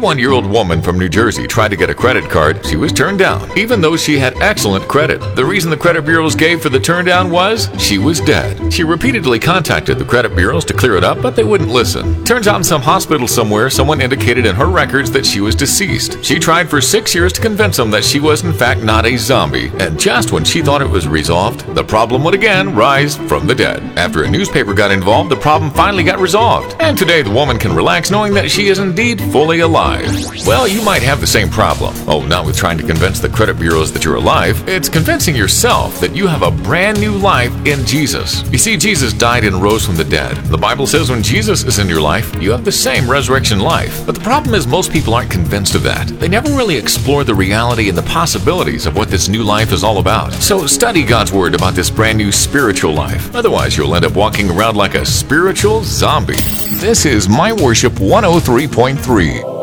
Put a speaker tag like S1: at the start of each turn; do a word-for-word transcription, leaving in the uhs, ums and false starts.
S1: fifty-one-year-old woman from New Jersey tried to get a credit card. She was turned down, even though she had excellent credit. The reason the credit bureaus gave for the turn down was she was dead. She repeatedly contacted the credit bureaus to clear it up, but they wouldn't listen. Turns out in some hospital somewhere, someone indicated in her records that she was deceased. She tried for six years to convince them that she was in fact not a zombie, and just when she thought it was resolved, the problem would again rise from the dead. After a newspaper got involved, the problem finally got resolved, and today the woman can relax knowing that she is indeed fully alive. Well, you might have the same problem. Oh, not with trying to convince the credit bureaus that you're alive. It's convincing yourself that you have a brand new life in Jesus. You see, Jesus died and rose from the dead. The Bible says when Jesus is in your life, you have the same resurrection life. But the problem is most people aren't convinced of that. They never really explore the reality and the possibilities of what this new life is all about. So study God's Word about this brand new spiritual life. Otherwise, you'll end up walking around like a spiritual zombie. This is My Worship one oh three point three.